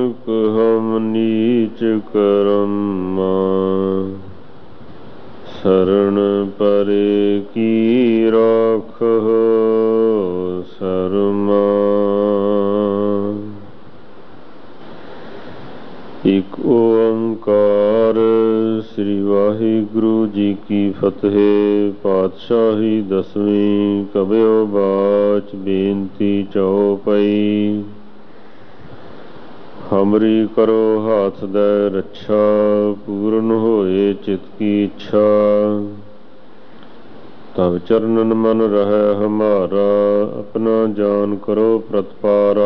ਹਮ ਨੀਚ ਕਰਮ ਸਰਣ ਪਰੇ ਕੀ ਰਾਖਹੁ ਸਰਮਾ। ਇਕ ਓੰਕਾਰ ਸ੍ਰੀ ਵਾਹਿਗੁਰੂ ਜੀ ਕੀ ਫਤਿਹ। ਪਾਤਸ਼ਾਹੀ ਦਸਵੀਂ ਕਬਿਓ ਬਾਚ ਬੇਨਤੀ ਚਉਪਈ। ਹਮਰੀ ਕਰੋ ਹਾਥ ਦੈ ਰੱਛਾ ਪੂਰਨ ਹੋਏ ਚਿਤ ਕੀ ਇੱਛਾ। ਤਬ ਚਰਨਨ ਮਨ ਰਹੈ ਹਮਾਰਾ ਆਪਣਾ ਜਾਨ ਕਰੋ ਪ੍ਰਤਪਾਰਾ।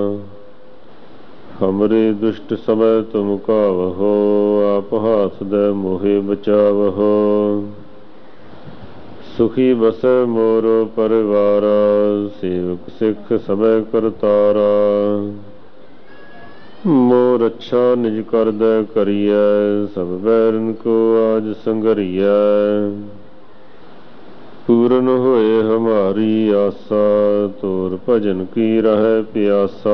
ਹਮਰੇ ਦੁਸ਼ਟ ਸਭੈ ਤੁਮ ਕਾਵਹੋ ਆਪ ਹਾਥ ਦੈ ਮੋਹਿ ਬਚਾਵਹੋ। ਸੁਖੀ ਬਸੈ ਮੋਰ ਪਰਿਵਾਰਾ ਸੇਵਕ ਸਿੱਖ ਸਭੈ ਕਰਤਾਰਾ। ਮੋਰ ਰੱਛਾ ਨਿਜ ਕਰਦੈ ਕਰੀਐ ਸਭ ਬੈਰਨ ਕੋ ਆਜ ਸੰਗਰੀਐ। ਪੂਰਨ ਹੋਏ ਹਮਾਰੀ ਆਸਾ ਤੋਰ ਭਜਨ ਕੀ ਰਹੈ ਪਿਆਸਾ।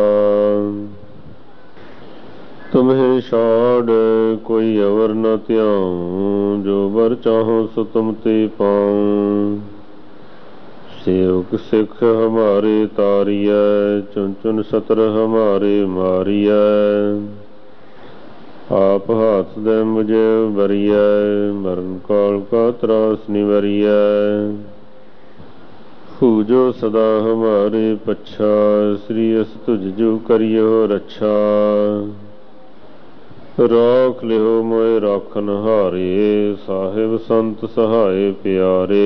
ਤੁਮਹਿ ਛਾੜ ਕੋਈ ਅਵਰ ਨ ਧਿਆਉ ਜੋ ਬਰ ਚਾਹੋ ਸੋ ਤੁਮ ਤੇ ਪਾਉ। ਸੇਵਕ ਸਿੱਖ ਹਮਾਰੇ ਤਾਰੀਐ ਚੁਨ ਚੁਨ ਸਤਰ ਹਮਾਰੇ ਮਾਰੀਐ। ਆਪ ਹਾਥ ਦੈ ਮੁਝੇ ਬਰੀਐ ਮਰਨ ਕਾਲ ਕਾ ਤਰਾਸ ਨਿਵਰੀਐ। ਹੂ ਜੋ ਸਦਾ ਹਮਾਰੇ ਪੱਛਾ ਸ੍ਰੀ ਅਸ ਤੁਝ ਜੋ ਕਰਿਓ ਰੱਛਾ। ਰਾਖ ਲਿਓ ਮੋਇ ਰਾਖਨ ਹਾਰੇ ਸਾਹਿਬ ਸੰਤ ਸਹਾਏ ਪਿਆਰੇ।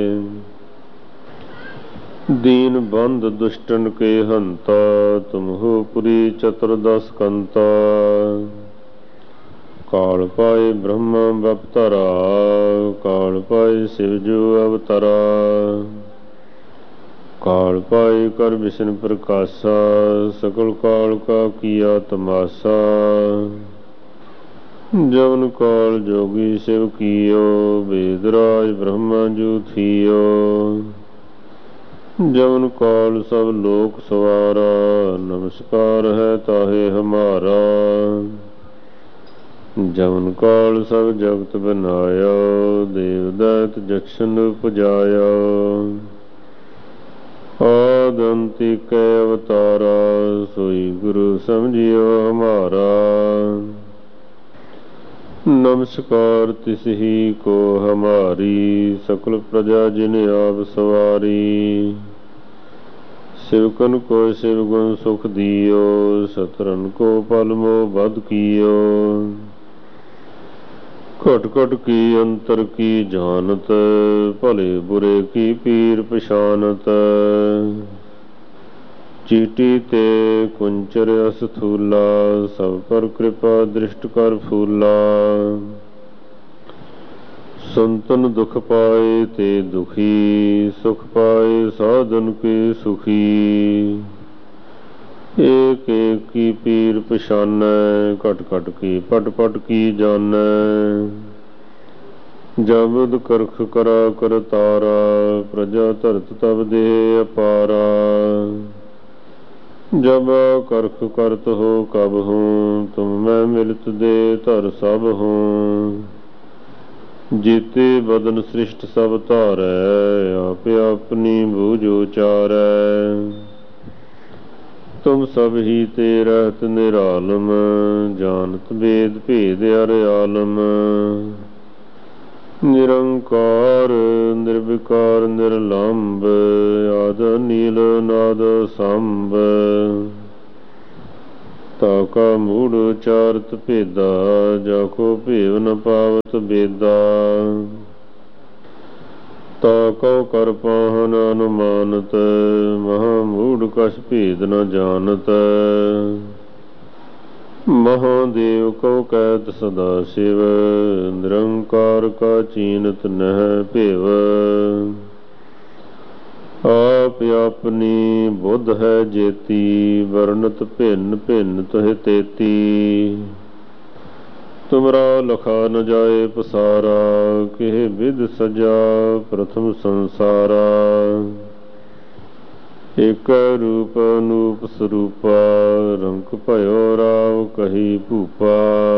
ਦੀਨ ਬੰਧ ਦੁਸ਼ਟਨ ਕੇ ਹੰਤਾ ਤੁਮ ਹੋ ਪੁਰੀ ਚਤੁਰਦਸ ਕੰਤਾ। ਕਾਲ ਪਾਏ ਬ੍ਰਹਮਾ ਬਪਤਰਾ ਕਾਲ ਪਾਏ ਸਿਵ ਜੋ ਅਵਤਰਾ। ਕਾਲ ਪਾਏ ਕਰ ਵਿਸ਼ਨ ਪ੍ਰਕਾਸ਼ਾ ਸਕਲ ਕਾਲ ਕਾ ਕੀਆ ਤਮਾਸਾ। ਜਮਨ ਕਾਲ ਜੋਗੀ ਸਿਵ ਕੀਓ ਵੇਦ ਰਾਜ ਬ੍ਰਹਮਾ ਜੂ ਥੀਓ। ਜਮਨ ਕਾਲ ਸਭ ਲੋਕ ਸਵਾਰਾ ਨਮਸਕਾਰ ਹੈ ਤਾਹੇ ਹਮਾਰਾ। ਜਮਨ ਕਾਲ ਸਭ ਜਗਤ ਬਨਾਇਆ ਦੇਵ ਦੈਤ ਜਛਨ ਉਪਜਾਇਆ। ਆਦਿ ਅੰਤ ਏਕੈ ਅਵਤਾਰਾ ਸੋਈ ਗੁਰੂ ਸਮਝਿਓ ਹਮਾਰਾ। ਨਮਸਕਾਰ ਤਿਸ ਹੀ ਕੋ ਹਮਾਰੀ ਸਕਲ ਪ੍ਰਜਾ ਜਿਨ ਆਪ ਸਵਾਰੀ। ਸਿਵਕਨ ਕੋ ਸਿਵ ਗੁਣ ਸੁਖ ਦਿਓ ਸਤਰਨ ਕੋ ਪਲ ਮੋਹ ਬਧ ਕੀਓ। ਘਟ ਘਟ ਕੀ ਅੰਤਰ ਕੀ ਜਾਨਤ ਭਲੇ ਬੁਰੇ ਕੀ ਪੀਰ ਪਛਾਨਤ। ਚੀਟੀ ਤੇ ਕੁੰਚਰ ਅਸਥੂਲਾ ਸਭ ਪਰ ਕਿਰਪਾ ਦ੍ਰਿਸ਼ਟ ਕਰ ਫੂਲਾ। ਸੰਤਨ ਦੁਖ ਪਾਏ ਤੇ ਦੁਖੀ ਸੁਖ ਪਾਏ ਸਾਧਨ ਕੇ ਸੁਖੀ। ਏਕ ਏਕ ਕੀ ਪੀਰ ਪਛਾਨੈ ਘਟ ਘਟ ਕੀ ਪਟ ਪਟ ਕੀ ਜਾਨੈ। ਜਬਦ ਕਰਖ ਕਰਾ ਕਰਤਾਰਾ ਪ੍ਰਜਾ ਧਰਤ ਤਬ ਦੇਹ ਅਪਾਰਾ। ਜਬ ਕਰਖ ਕਰਤ ਹੋ ਕਬ ਹੂੰ ਤੁਮ ਮੈਂ ਮਿਲਤ ਦੇ ਧਰ ਸਭ ਹੂੰ। ਜੀਤੇ ਬਦਨ ਸ੍ਰਿਸ਼ਟ ਸਭ ਧਾਰੈ ਆਪ ਆਪਣੀ ਬੂਝ ਉਚਾਰੈ। ਤੁਮ ਸਭ ਹੀ ਤੇ ਰਹਿਤ ਨਿਰਾਲਮ ਜਾਨਤ ਵੇਦ ਭੇਦ ਅਰ ਆਲਮ। ਨਿਰੰਕਾਰ ਨਿਰਵਿਕਾਰ ਨਿਰਲੰਭ ਆਦਿ ਨੀਲ ਨਾਦ ਸੰਭ। ਤਾ ਕਾ ਮੂੜ ਉਚਾਰਤ ਭੇਦਾ ਜਾ ਕੋ ਭੇਵ ਨ ਪਾਵਤ ਬੇਦਾ। ਤਾ ਕਉ ਕਰ ਪਾਹਨ ਅਨੁਮਾਨਤ ਮਹਾ ਮੂੜ ਕਛ ਭੇਦ ਨ ਜਾਨਤ। ਮਹਾਦੇਵ ਕਉ ਕਹਿਤ ਸਦਾ ਸ਼ਿਵ ਨਿਰੰਕਾਰ ਕਾ ਚੀਨਤ ਨਹਿ ਭਿਵ। ਆਪ ਆਪਣੀ ਬੁੱਧ ਹੈ ਜੇਤੀ ਵਰਨਤ ਭਿੰਨ ਭਿੰਨ ਤੁਹਿ ਤੇਤੀ। ਤੁਮਰਾ ਲਖਾ ਨ ਜਾਏ ਪਸਾਰਾ ਕਿਹ ਵਿਧ ਸਜਾ ਪ੍ਰਥਮ ਸੰਸਾਰਾ। ਏਕ ਰੂਪ ਅਨੂਪ ਸਰੂਪਾ, ਰੰਕ ਭਇਓ ਰਾਵ ਕਹੀ ਭੂਪਾ।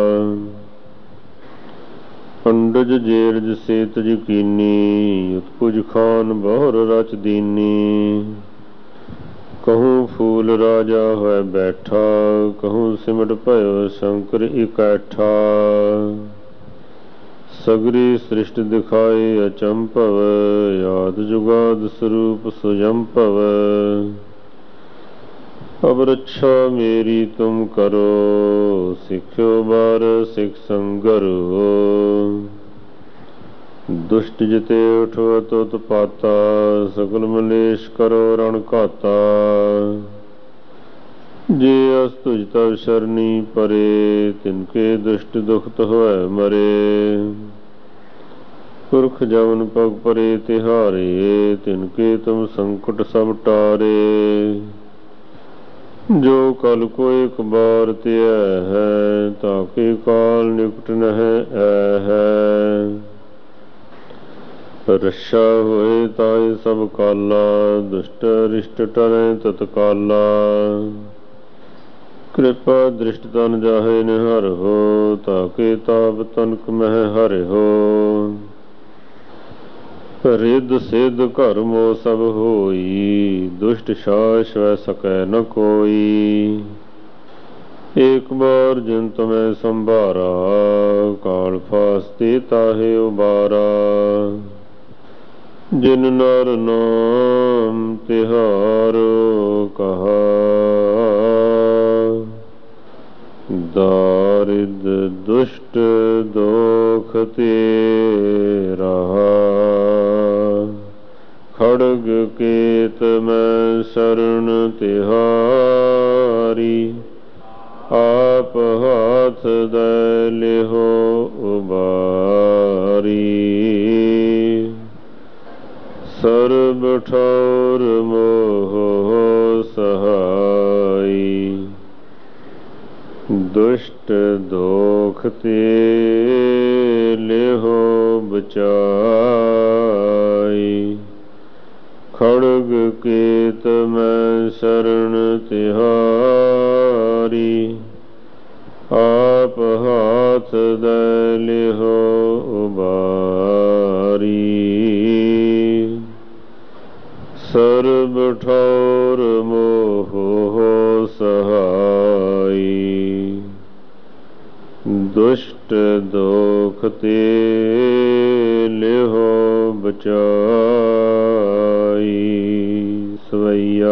ਅੰਡਜ ਜੇਰਜ ਸੇਤ ਯਕੀਨੀ, ਉਤਪੁਜ ਖਾਨ ਬਹੁਰ ਰਚ ਦੀਨੀ। कहूँ फूल राजा होय बैठा, कहूँ सिमट भयो शंकर इकैठा। सगरी सृष्टि दिखाए अचंभव, याद जुगाद स्वरूप सुजंभव। अब रक्षा मेरी तुम करो, सिख्यो बार सिख संगरो। दुष्ट जिते उठवत उत्पाता, सकल मलेश करो रण घाता। जे अस तुझ तब शरणी परे, तिनके दुष्ट दुखत होय मरे। पुरख जवन पग परे तिहारे, तिनके तुम संकट सब टारे। जो कल को एक बार त्यय है, ताके काल निकट नह है। रक्षा होए ताए सब काला, दुष्ट रिष्ट टरै तत्काला। कृपा दृष्ट तन जाहे निहर हो, ताके ताप तनक मह हर हो। रिद सिद्ध घर मो सब होई, दुष्ट शास वै सकै न कोई। एक बार जिन तुम्हें संभारा, काल फासते ताहे उबारा। जिन नर नाम तिहारो कहा, दारिद दुष्ट दोख ते रहा। खड़ग केत मैं शरण तिहारी, आप हाथ दे लेहो उबारी। सर्ब ठौर मोह सहाई, दुष्ट दोख ते लेहो बचाई। खड़ग केत मैं शरण तिहारी, आप हाथ दे लेहो उबारी। सर्ब ठौर मोह सहाई, दुष्ट दोख ते लेहो बचाई। सवैया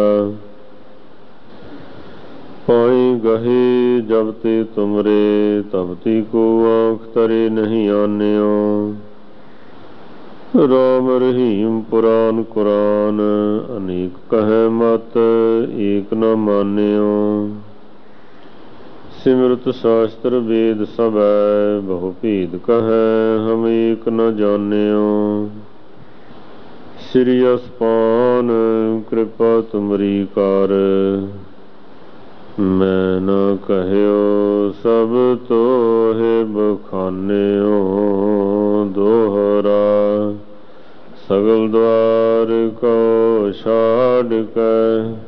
पाई गहे जब ते तुमरे, तब ती को आँख तरे नहीं आन्यो। राम रहीम पुराण कुरान, अनेक कहे मत एक न मान्यो। सिमरत शास्त्र वेद सब, बहु भेद कहे हम एक न जान्यो। श्री असपान कृपा तुमरी कार, मैं न कहयो सब तोहे बखान्यो। दोहरा सगल द्वार को छाड़ के,